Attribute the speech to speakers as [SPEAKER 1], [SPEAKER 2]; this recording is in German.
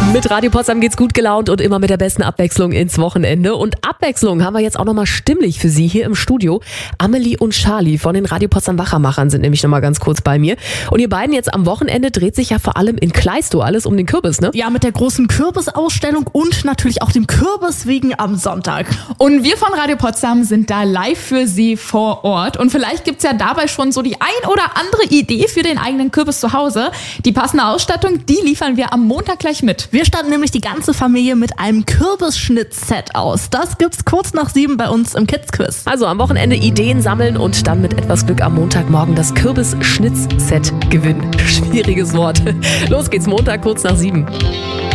[SPEAKER 1] Mit Radio Potsdam geht's gut gelaunt und immer mit der besten Abwechslung ins Wochenende. Und Abwechslung haben wir jetzt auch nochmal stimmlich für Sie hier im Studio. Amelie und Charlie von den Radio Potsdam Wachermachern sind nämlich nochmal ganz kurz bei mir. Und ihr beiden jetzt am Wochenende dreht sich ja vor allem in Kleistow alles um den Kürbis, ne?
[SPEAKER 2] Ja, mit der großen Kürbisausstellung und natürlich auch dem Kürbiswegen am Sonntag.
[SPEAKER 3] Und wir von Radio Potsdam sind da live für Sie vor Ort. Und vielleicht gibt's ja dabei schon so die ein oder andere Idee für den eigenen Kürbis zu Hause. Die passende Ausstattung, die liefern wir am Montag gleich mit.
[SPEAKER 2] Wir starten nämlich die ganze Familie mit einem Kürbisschnitt-Set aus. Das gibt's kurz nach 7 bei uns im Kids-Quiz.
[SPEAKER 1] Also am Wochenende Ideen sammeln und dann mit etwas Glück am Montagmorgen das Kürbisschnitz-Set gewinnen. Schwieriges Wort. Los geht's Montag kurz nach 7.